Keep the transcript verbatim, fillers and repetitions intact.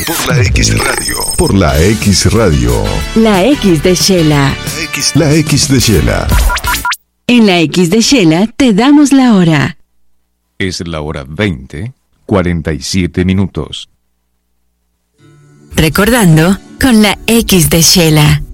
Por la X Radio. Por la X Radio. La X de Shela. La X, La X de Shela. En la X de Shela te damos la hora. Es la hora veinte, cuarenta y siete minutos. Recordando con la X de Shela.